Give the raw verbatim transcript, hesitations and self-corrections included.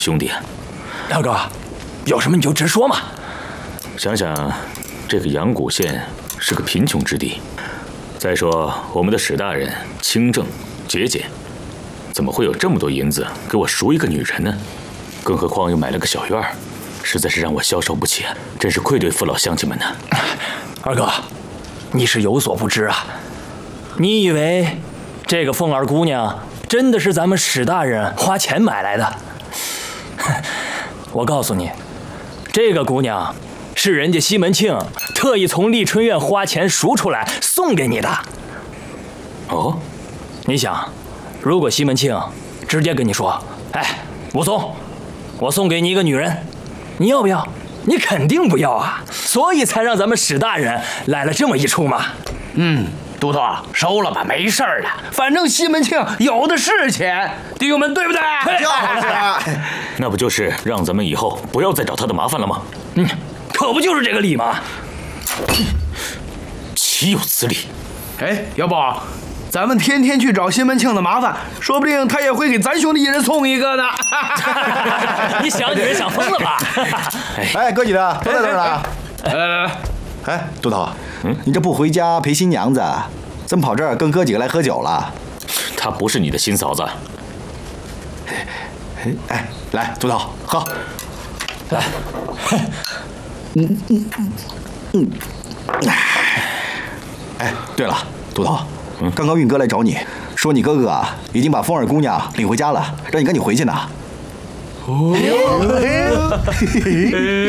兄弟， 大哥，有什么你就直说嘛。 想想，这个阳谷县是个贫穷之地。再说我们的史大人清正节俭，怎么会有这么多银子给我赎一个女人呢？更何况又买了个小院儿，实在是让我消受不起，真是愧对父老乡亲们呢。 二哥，你是有所不知啊！你以为这个凤儿姑娘真的是咱们史大人花钱买来的？我告诉你，这个姑娘是人家西门庆特意从丽春院花钱赎出来送给你的。 哦， 你想，如果西门庆直接跟你说：“哎，武松，我送给你一个女人，你要不要？”你肯定不要啊，所以才让咱们史大人来了这么一出嘛。 嗯，都头收了吧，没事儿的，反正西门庆有的是钱，弟兄们对不对？ 就是那不就是让咱们以后不要再找他的麻烦了吗？ 嗯，可不就是这个理吗？ 岂有此理！ 哎，要不咱们天天去找西门庆的麻烦，说不定他也会给咱兄弟一人送一个呢。 你想你是想疯了吧？ 哎，哥几个都在这儿呢。 来来来， 哎，都头，嗯，你这不回家陪新娘子，怎么跑这儿跟哥几个来喝酒了？ 她不是你的新嫂子。 哎，来，都头喝。 来， 嗯嗯嗯，哎，对了，都头。刚刚运哥来找你，说你哥哥啊已经把凤儿姑娘领回家了，让你赶紧回去呢。哦。